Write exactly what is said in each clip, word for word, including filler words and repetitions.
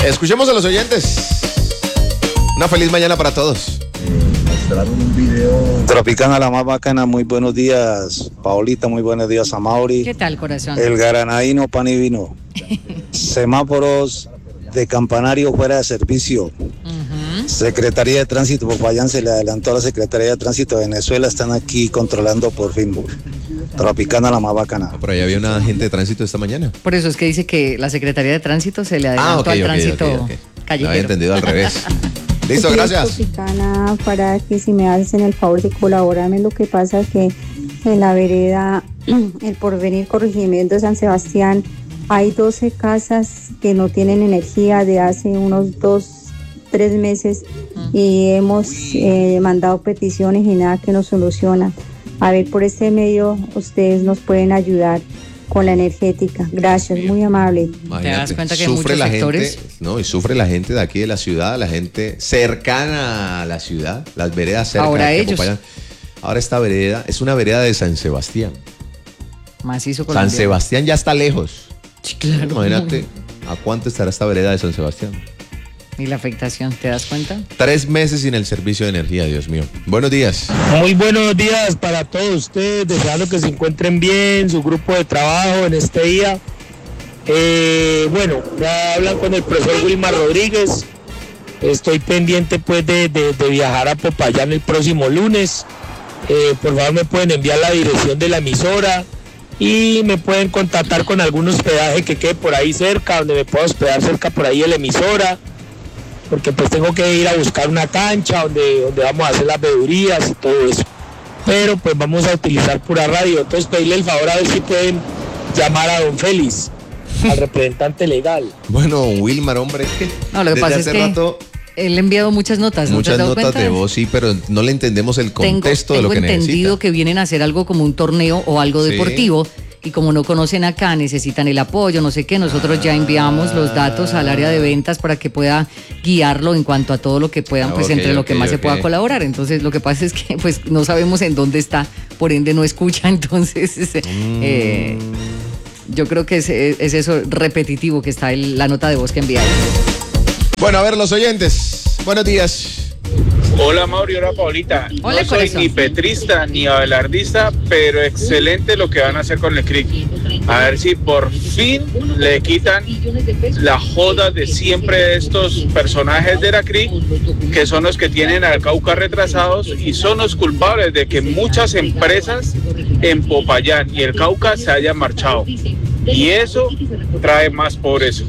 Escuchemos a los oyentes. Una feliz mañana para todos. Mostraron un video. Tropicana, la más bacana, muy buenos días. Paolita, muy buenos días. Amaury. ¿Qué tal, corazón? El granadino, pan y vino. Semáforos de campanario fuera de servicio. Uh-huh. Secretaría de Tránsito Popayán se le adelantó a la Secretaría de Tránsito de Venezuela. Están aquí controlando por fin. Tropicana, la más bacana. Por ahí había una agente de tránsito esta mañana. Por eso es que dice que la Secretaría de Tránsito se le adelantó ah, okay, al okay, tránsito okay, okay. callejero. Lo había entendido al revés. Listo, gracias. Tropicana, para que si me haces el favor de colaborarme, lo que pasa es que en la vereda El Porvenir, corregimiento de San Sebastián, hay doce casas que no tienen energía de hace unos dos, tres meses y hemos eh, mandado peticiones y nada que nos solucionan. A ver, por este medio ustedes nos pueden ayudar con la energética. Gracias, muy amable. Imagínate, ¿te das cuenta que sufre muchos la sectores? Gente, no, y sufre la gente de aquí de la ciudad, la gente cercana a la ciudad, las veredas cerca. Ahora ellos. Acompañan. Ahora esta vereda es una vereda de San Sebastián. Macizo colombiano. San Sebastián ya está lejos. Sí, claro. Imagínate a cuánto estará esta vereda de San Sebastián. ¿Y la afectación, te das cuenta? Tres meses sin el servicio de energía, Dios mío. Buenos días. Muy buenos días para todos ustedes, deseando que se encuentren bien, su grupo de trabajo en este día. Eh, bueno, ya hablan con el profesor Wilmar Rodríguez. Estoy pendiente pues de, de, de viajar a Popayán el próximo lunes. Eh, por favor me pueden enviar la dirección de la emisora y me pueden contactar con algún hospedaje que quede por ahí cerca, donde me pueda hospedar cerca por ahí de la emisora, porque pues tengo que ir a buscar una cancha donde, donde vamos a hacer las bebedurías y todo eso. Pero pues vamos a utilizar pura radio, entonces pedirle el favor a ver si pueden llamar a don Félix, al representante legal. Bueno, Wilmar, hombre, no, lo que pasa es que rato, él ha enviado muchas notas. ¿No muchas te has dado notas cuenta? de voz, sí, pero no le entendemos el contexto tengo, de lo que necesita. Tengo entendido que vienen a hacer algo como un torneo o algo sí. deportivo. Y como no conocen acá, necesitan el apoyo, no sé qué, nosotros ya enviamos los datos al área de ventas para que pueda guiarlo en cuanto a todo lo que puedan, pues okay, entre lo okay, que más okay. se pueda colaborar. Entonces lo que pasa es que pues no sabemos en dónde está, por ende no escucha, entonces mm. eh, yo creo que es, es eso repetitivo que está el, la nota de voz que enviaron. Bueno, a ver los oyentes, buenos días. Hola Mauri, hola Paulita. Hola, no soy corazón. ni petrista ni abelardista, pero excelente lo que van a hacer con el C R I C. A ver si por fin le quitan la joda de siempre de estos personajes de la C R I C, que son los que tienen al Cauca retrasados y son los culpables de que muchas empresas en Popayán y el Cauca se hayan marchado. Y eso trae más pobreza.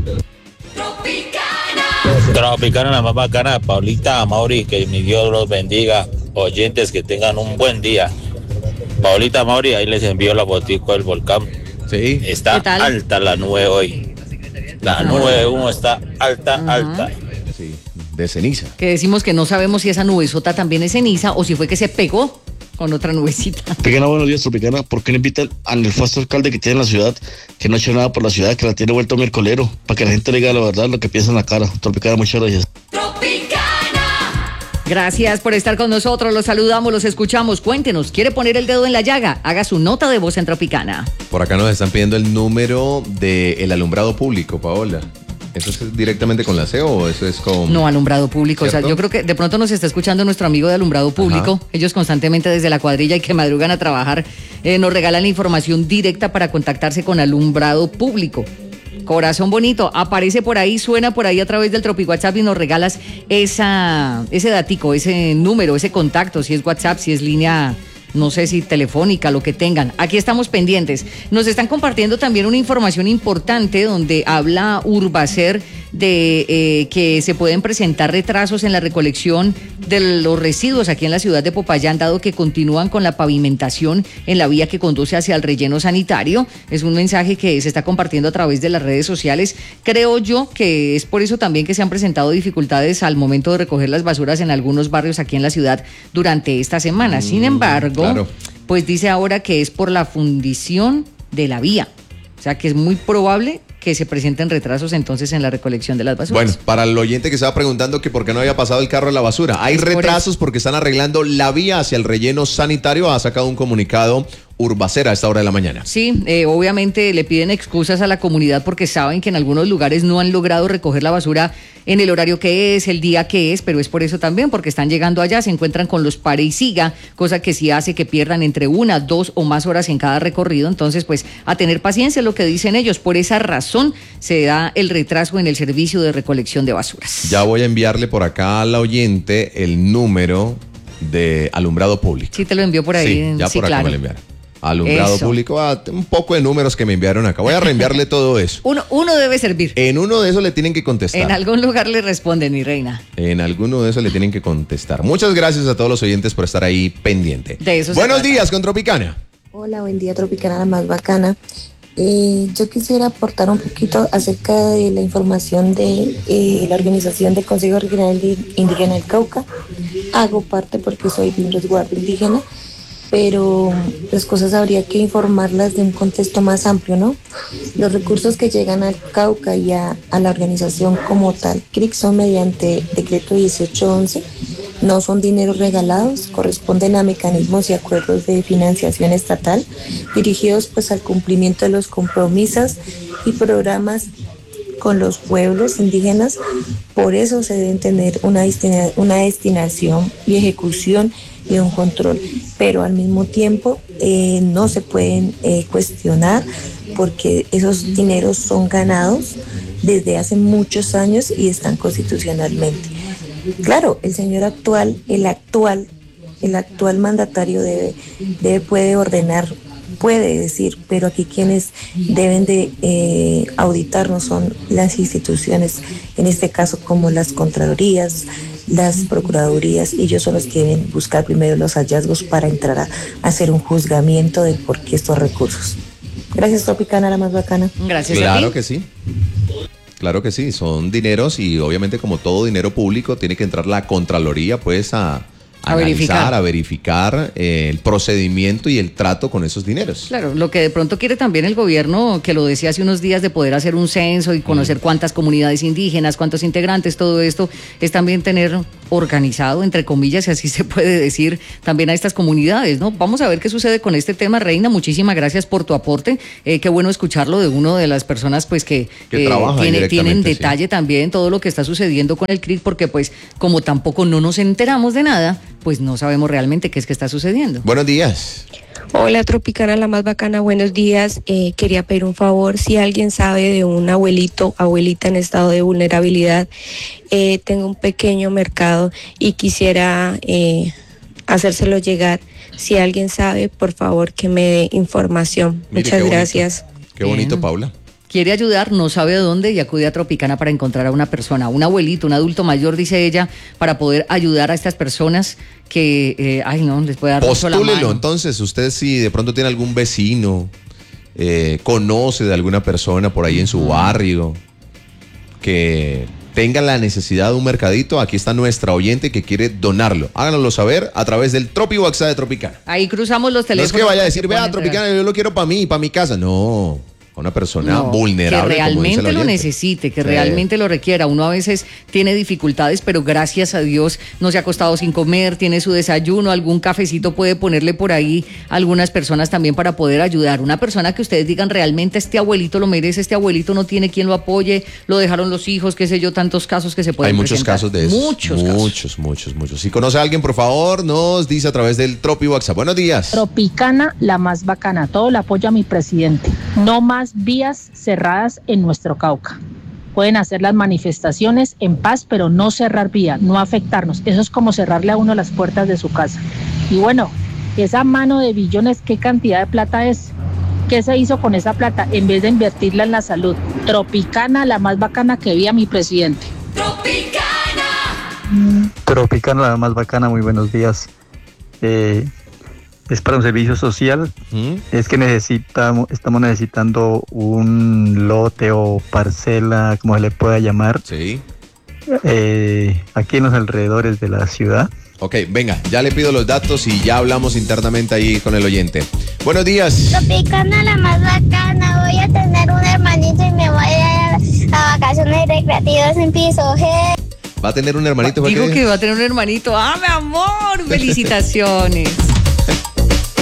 Tropicana, la más bacana, Paulita, Mauri, que mi Dios los bendiga, oyentes que tengan un buen día. Paulita, Mauri, ahí les envío la fotico del volcán. Sí. Está alta la nube hoy. La nube de humo está alta, uh-huh. alta. Sí, de ceniza. Que decimos que no sabemos si esa nubesota también es ceniza o si fue que se pegó con otra nubecita. Tropicana, buenos días, Tropicana. ¿Por qué no invitan al nefasto alcalde que tiene en la ciudad, que no ha hecho nada por la ciudad, que la tiene vuelto miércolero, para que la gente le diga la verdad, lo que piensa en la cara? Tropicana, muchas gracias. Tropicana. Gracias por estar con nosotros, los saludamos, los escuchamos. Cuéntenos, ¿quiere poner el dedo en la llaga? Haga su nota de voz en Tropicana. Por acá nos están pidiendo el número del alumbrado público, Paola. ¿Eso es directamente con la C E O o eso es con...? No, alumbrado público. ¿Cierto? O sea, yo creo que de pronto nos está escuchando nuestro amigo de alumbrado público. Ajá. Ellos constantemente desde la cuadrilla y que madrugan a trabajar, eh, nos regalan la información directa para contactarse con alumbrado público. Corazón bonito, aparece por ahí, suena por ahí a través del Tropi WhatsApp y nos regalas esa, ese datico, ese número, ese contacto, si es WhatsApp, si es línea... no sé si telefónica, lo que tengan. Aquí estamos pendientes. Nos están compartiendo también una información importante donde habla Urbacer de eh, que se pueden presentar retrasos en la recolección de los residuos aquí en la ciudad de Popayán, dado que continúan con la pavimentación en la vía que conduce hacia el relleno sanitario. Es un mensaje que se está compartiendo a través de las redes sociales. Creo yo que es por eso también que se han presentado dificultades al momento de recoger las basuras en algunos barrios aquí en la ciudad durante esta semana. Sin embargo, Claro. pues dice ahora que es por la fundición de la vía. O sea que es muy probable que se presenten retrasos entonces en la recolección de las basuras. Bueno, para el oyente que estaba preguntando que por qué no había pasado el carro de la basura, hay retrasos porque están arreglando la vía hacia el relleno sanitario. Ha sacado un comunicado Urbacera a esta hora de la mañana. Sí, eh, obviamente le piden excusas a la comunidad porque saben que en algunos lugares no han logrado recoger la basura en el horario que es, el día que es, pero es por eso también, porque están llegando allá, se encuentran con los pare y siga, cosa que sí hace que pierdan entre una, dos o más horas en cada recorrido. Entonces, pues, a tener paciencia, es lo que dicen ellos. Por esa razón se da el retraso en el servicio de recolección de basuras. Ya voy a enviarle por acá a la oyente el número de alumbrado público. Sí, te lo envió por ahí. Sí, ya sí, por acá claro. me lo enviaron. Alumbrado Eso. público, ah, un poco de números que me enviaron acá. Voy a reenviarle todo eso. Uno, uno debe servir. En uno de esos le tienen que contestar. En algún lugar le responden, mi reina. En alguno de esos le tienen que contestar. Muchas gracias a todos los oyentes por estar ahí pendiente. De eso se Buenos trata. días con Tropicana. Hola, buen día, Tropicana, la más bacana. Eh, yo quisiera aportar un poquito acerca de la información de eh, la organización del Consejo Regional Indígena del Cauca. Hago parte porque soy de un resguardo indígena, pero las cosas habría que informarlas de un contexto más amplio, ¿no? Los recursos que llegan al Cauca y a, a la organización como tal, C R I C, son mediante decreto dieciocho once, no son dineros regalados, corresponden a mecanismos y acuerdos de financiación estatal dirigidos pues al cumplimiento de los compromisos y programas con los pueblos indígenas. Por eso se deben tener una, destina, una destinación y ejecución y un control, pero al mismo tiempo eh, no se pueden eh, cuestionar porque esos dineros son ganados desde hace muchos años y están constitucionalmente. Claro, el señor actual, el actual, el actual mandatario debe, debe puede ordenar, puede decir, pero aquí quienes deben de eh, auditarnos son las instituciones, en este caso como las contralorías, las procuradurías, y ellos son los que deben buscar primero los hallazgos para entrar a, a hacer un juzgamiento de por qué estos recursos. Gracias, Tropicana, la más bacana. Gracias Claro a ti. que sí. Claro que sí, son dineros y obviamente como todo dinero público tiene que entrar la Contraloría pues a, A analizar, verificar. a verificar eh, el procedimiento y el trato con esos dineros. Claro, lo que de pronto quiere también el gobierno, que lo decía hace unos días, de poder hacer un censo y conocer cuántas comunidades indígenas, cuántos integrantes, todo esto, es también tener organizado, entre comillas, si así se puede decir, también a estas comunidades, ¿no? Vamos a ver qué sucede con este tema, Reina. Muchísimas gracias por tu aporte. Eh, qué bueno escucharlo de uno de las personas pues que, Que eh, trabaja tiene, tienen directamente, detalle también todo lo que está sucediendo con el C R I C, porque pues como tampoco no nos enteramos de nada, pues no sabemos realmente qué es que está sucediendo. Buenos días. Hola, Tropicana, la más bacana, buenos días. Eh, quería pedir un favor, si alguien sabe de un abuelito, abuelita en estado de vulnerabilidad, eh, tengo un pequeño mercado y quisiera eh, hacérselo llegar. Si alguien sabe, por favor, que me dé información. Mire, Muchas qué bonito. gracias. Qué bonito, Bien. Paula. Quiere ayudar, no sabe a dónde y acude a Tropicana para encontrar a una persona, un abuelito, un adulto mayor, dice ella, para poder ayudar a estas personas que, eh, ay no, les puede dar mucho la Postúlelo, mano. entonces, usted si de pronto tiene algún vecino, eh, conoce de alguna persona por ahí en su barrio, que tenga la necesidad de un mercadito, aquí está nuestra oyente que quiere donarlo. Háganoslo saber a través del Tropi WhatsApp de Tropicana. Ahí cruzamos los No teléfonos. es que vaya a para decir, puedan vea, entrar. Tropicana, yo lo quiero para mí, para mi casa. No, a una persona No, vulnerable. que como dice realmente la lo oyente. necesite, que Sí. realmente lo requiera. Uno a veces tiene dificultades, pero gracias a Dios no se ha acostado sin comer, tiene su desayuno, algún cafecito puede ponerle por ahí a algunas personas también para poder ayudar. Una persona que ustedes digan realmente este abuelito lo merece, este abuelito no tiene quien lo apoye, lo dejaron los hijos, qué sé yo, tantos casos que se pueden Hay muchos presentar. casos de eso. Muchos casos. Muchos, muchos, muchos. Si conoce a alguien, por favor, nos dice a través del Tropi WhatsApp. Buenos días. Tropicana, la más bacana. Todo el apoyo a mi presidente. No más vías cerradas en nuestro Cauca. Pueden hacer las manifestaciones en paz, pero no cerrar vía, no afectarnos. Eso es como cerrarle a uno las puertas de su casa. Y bueno, esa mano de billones, ¿qué cantidad de plata es? ¿Qué se hizo con esa plata en vez de invertirla en la salud? Tropicana, la más bacana que vi a mi presidente. Tropicana, la más bacana, muy buenos días. Eh, es para un servicio social. ¿Mm? Es que necesitamos, estamos necesitando un lote o parcela, como se le pueda llamar, Sí. eh, aquí en los alrededores de la ciudad. Ok, venga, ya le pido los datos y ya hablamos internamente ahí con el oyente. Buenos días. Tropicana, la más bacana. Voy a tener un hermanito y me voy a, a vacaciones recreativas en piso G. ¿Va a tener un hermanito? ¿Fue Digo qué? que va a tener un hermanito. ¡Ah, mi amor! ¡Felicitaciones! Buenos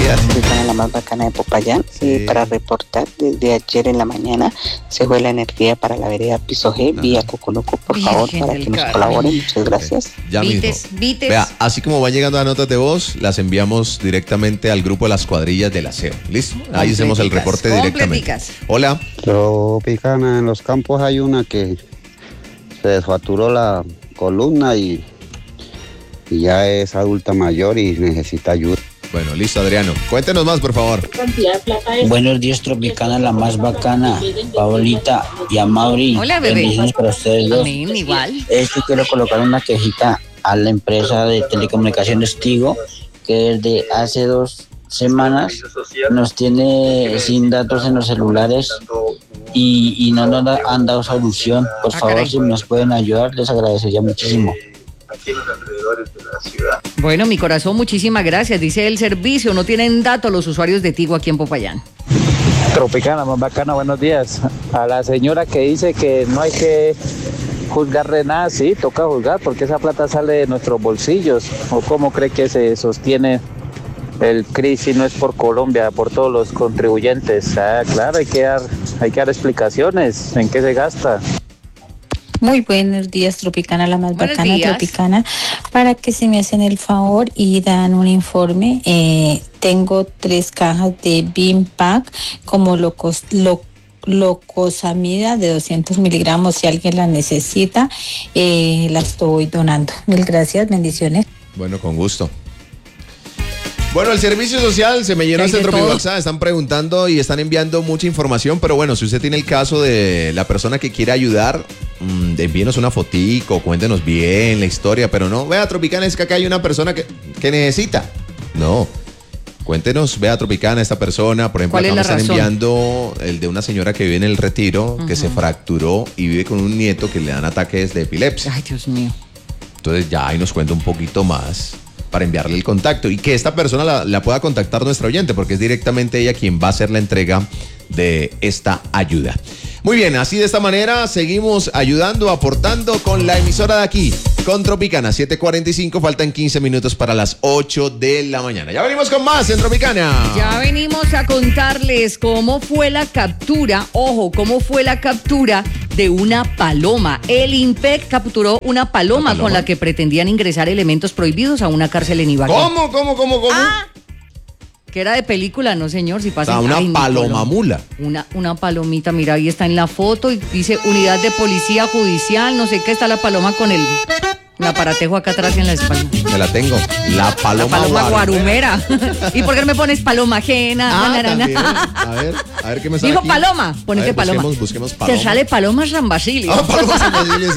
días. Soy la más bacana de Popayán. Sí. Eh, para reportar, desde ayer en la mañana se fue la energía para la vereda Piso G, vía Coconuco, por Virgen favor, para que nos Carmen. colaboren. Muchas gracias. Okay. Ya Vites, mismo. Vites. Vea, así como van llegando a notas de voz, las enviamos directamente al grupo de las cuadrillas del aseo. ¿Listo? Ahí hacemos el reporte directamente. Hola. Tropicana, en los campos hay una que se desfacturó la columna y, y ya es adulta mayor y necesita ayuda. Bueno, listo, Adriano. Cuéntenos más, por favor. Buenos días, Tropicana, la más bacana, Paolita y Amaury. Hola, bebé. Bendiciones para ustedes dos. Amén, igual. Es que quiero colocar una quejita a la empresa de telecomunicaciones Tigo, que desde hace dos semanas nos tiene sin datos en los celulares y, y no nos da, han dado solución. Por Ah, favor, caray. si nos pueden ayudar, les agradecería muchísimo. Aquí en los alrededores de la ciudad. Bueno, mi corazón, muchísimas gracias. Dice el servicio, no tienen datos los usuarios de Tigo aquí en Popayán. Tropicana, más bacana, buenos días. A la señora que dice que no hay que juzgar de nada, sí, toca juzgar porque esa plata sale de nuestros bolsillos. ¿O cómo cree que se sostiene el C R I si no es por Colombia, por todos los contribuyentes? Ah, claro, hay que dar, hay que dar explicaciones en qué se gasta. Muy buenos días, Tropicana, la más Buenos bacana, días. Tropicana. Para que se me hacen el favor y dan un informe, eh, tengo tres cajas de Bimpac como locos, lo, locosamida de doscientos miligramos. Si alguien la necesita, eh, la estoy donando. Mil gracias, bendiciones. Bueno, con gusto. Bueno, el servicio social se me llenó Hay este de Tropi todo. WhatsApp, están preguntando y están enviando mucha información, pero bueno, si usted tiene el caso de la persona que quiere ayudar, mmm, envíenos una fotico, cuéntenos bien la historia, pero no, vea Tropicana, es que acá hay una persona que, que necesita. No, cuéntenos, vea Tropicana, esta persona, por ejemplo, ¿Cuál acá es me la están razón? enviando el de una señora que vive en el Retiro, que Ujú. se fracturó y vive con un nieto que le dan ataques de epilepsia. Ay, Dios mío. Entonces ya ahí nos cuenta un poquito más para enviarle el contacto y que esta persona la, la pueda contactar nuestra oyente, porque es directamente ella quien va a hacer la entrega de esta ayuda. Muy bien, así de esta manera seguimos ayudando, aportando con la emisora de aquí, con Tropicana. siete cuarenta y cinco, faltan quince minutos para las ocho de la mañana. Ya venimos con más en Tropicana. Ya venimos a contarles cómo fue la captura, ojo, cómo fue la captura de una paloma. El INPEC capturó una paloma, paloma? con la que pretendían ingresar elementos prohibidos a una cárcel en Ibagué. ¿Cómo, cómo, cómo, cómo? Ah, que era de película, no señor, si pasa. Ah, una paloma mula. Una, una palomita, mira, ahí está en la foto y dice unidad de policía judicial, no sé qué, está la paloma con el, el aparatejo acá atrás en la espalda. Me la tengo. La paloma, La paloma guarumera. guarumera. ¿Y por qué no me pones paloma ajena? Ah, Banarana? también. A ver, a ver qué me sale Dijo aquí. paloma, ponete A ver, paloma. busquemos, busquemos paloma. Te sale paloma San Basilio. Ah, paloma San Basilio.